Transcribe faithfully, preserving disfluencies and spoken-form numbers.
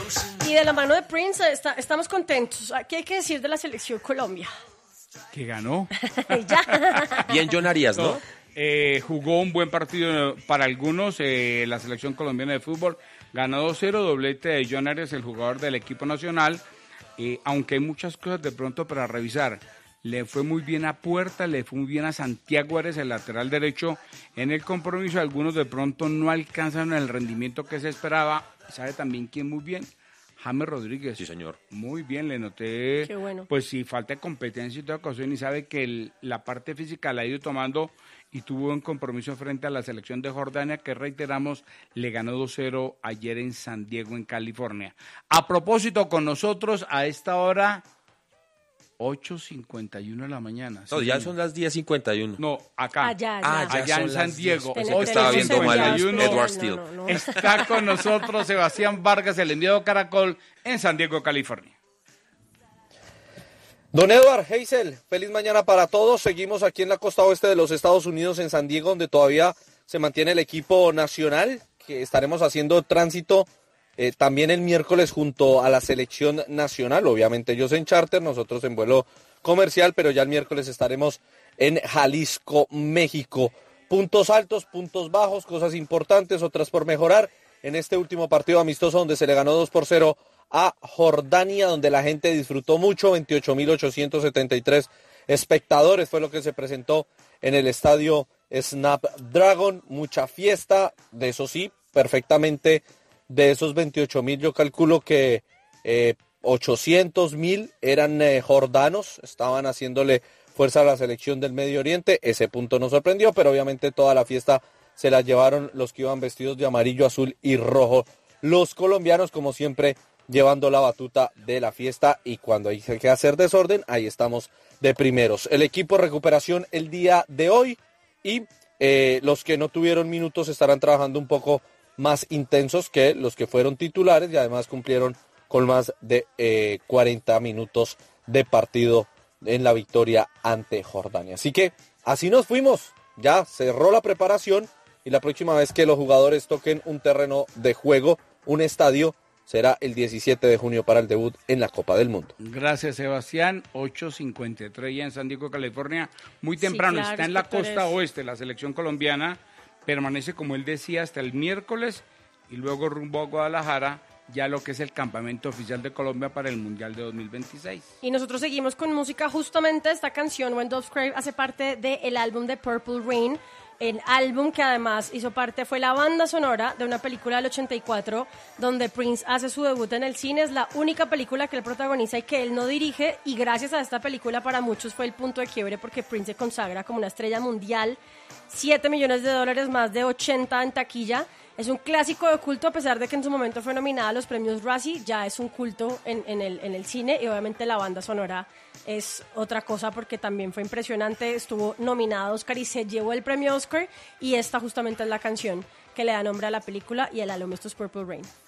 Y de la mano de Prince está, estamos contentos. ¿Qué hay que decir de la selección Colombia? Que ganó. Ya. Bien John Arias, ¿no? No, eh, jugó un buen partido para algunos. Eh, la selección colombiana de fútbol ganó dos cero, doblete de John Arias, el jugador del equipo nacional. Eh, aunque hay muchas cosas de pronto para revisar. Le fue muy bien a Puerta, le fue muy bien a Santiago Arias, el lateral derecho. En el compromiso algunos de pronto no alcanzan el rendimiento que se esperaba. ¿Sabe también quién muy bien? James Rodríguez. Sí, señor. Muy bien, le noté. Qué bueno. Pues sí, falta de competencia y toda ocasión, y sabe que el, la parte física la ha ido tomando y tuvo un compromiso frente a la selección de Jordania, que reiteramos, le ganó dos cero ayer en San Diego, en California. A propósito, con nosotros a esta hora, ocho cincuenta y uno de la mañana. No, sí, ya señor. son las diez cincuenta y uno. No, acá. Allá, Ah, allá. ya allá en son San las Diego. diez. Tenemos Estaba viendo mal enviados, el pero Edward no, Steele. no, no. Está con nosotros Sebastián Vargas, el enviado Caracol, en San Diego, California. Don Edward, Hazel, feliz mañana para todos. Seguimos aquí en la costa oeste de los Estados Unidos, en San Diego, donde todavía se mantiene el equipo nacional, que estaremos haciendo tránsito eh, también el miércoles junto a la selección nacional. Obviamente ellos en charter, nosotros en vuelo comercial, pero ya el miércoles estaremos en Jalisco, México. Puntos altos, puntos bajos, cosas importantes, otras por mejorar. En este último partido amistoso donde se le ganó dos por cero a Jordania, donde la gente disfrutó mucho, veintiocho mil ochocientos setenta y tres espectadores fue lo que se presentó en el estadio Snapdragon, mucha fiesta, de eso sí, perfectamente, de esos veintiocho mil yo calculo que eh, ochocientos mil eran eh, jordanos, estaban haciéndole fuerza a la selección del Medio Oriente, ese punto nos sorprendió, pero obviamente toda la fiesta se la llevaron los que iban vestidos de amarillo, azul y rojo, los colombianos como siempre llevando la batuta de la fiesta, y cuando hay que hacer desorden, ahí estamos de primeros. El equipo recuperación el día de hoy, y eh, los que no tuvieron minutos estarán trabajando un poco más intensos que los que fueron titulares, y además cumplieron con más de eh, cuarenta minutos de partido en la victoria ante Jordania. Así que así nos fuimos, ya cerró la preparación, y la próxima vez que los jugadores toquen un terreno de juego, un estadio, será el diecisiete de junio para el debut en la Copa del Mundo. Gracias, Sebastián. ocho cincuenta y tres ya en San Diego, California. Muy temprano, Sí, claro, está en la inspectores. costa oeste. La selección colombiana permanece, como él decía, hasta el miércoles y luego rumbo a Guadalajara, ya lo que es el campamento oficial de Colombia para el Mundial de dos mil veintiséis. Y nosotros seguimos con música. Justamente esta canción, When Doves Cry, hace parte del álbum de Purple Rain, el álbum que además hizo parte, fue la banda sonora de una película del ochenta y cuatro, donde Prince hace su debut en el cine. Es la única película que él protagoniza y que él no dirige, y gracias a esta película para muchos fue el punto de quiebre, porque Prince se consagra como una estrella mundial, siete millones de dólares, más de ochenta en taquilla. Es un clásico de culto, a pesar de que en su momento fue nominada a los premios Razzie, ya es un culto en, en, el, en el cine, y obviamente la banda sonora es otra cosa porque también fue impresionante, estuvo nominada a Oscar y se llevó el premio Oscar, y esta justamente es la canción que le da nombre a la película y el álbum. Esto es Purple Rain.